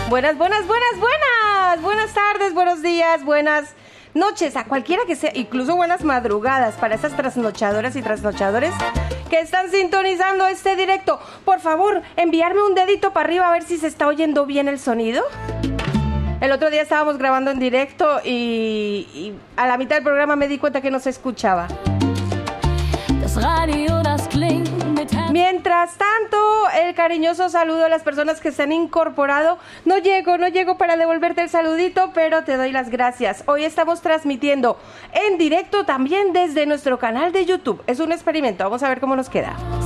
Buenas tardes, buenos días, buenas noches, a cualquiera que sea, incluso buenas madrugadas para esas trasnochadoras y trasnochadores que están sintonizando este directo. Por favor, enviarme un dedito para arriba a ver si se está oyendo bien el sonido. El otro día estábamos grabando en directo y a la mitad del programa me di cuenta que no se escuchaba. Mientras tanto, el cariñoso saludo a las personas que se han incorporado. No llego para devolverte el saludito, pero te doy las gracias. Hoy estamos transmitiendo en directo también desde nuestro canal de YouTube. Es un experimento, vamos a ver cómo nos queda.